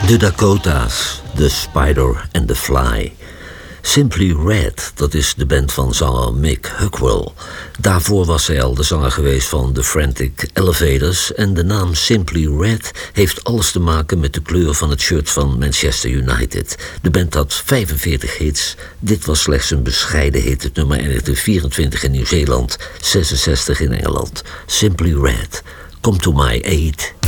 De Dakota's, The Spider and the Fly. Simply Red, dat is de band van zanger Mick Hucknall. Daarvoor was hij al de zanger geweest van The Frantic Elevators. En de naam Simply Red heeft alles te maken met de kleur van het shirt van Manchester United. De band had 45 hits. Dit was slechts een bescheiden hit. Het nummer eindigde 24 in Nieuw-Zeeland, 66 in Engeland. Simply Red, Come to My Aid.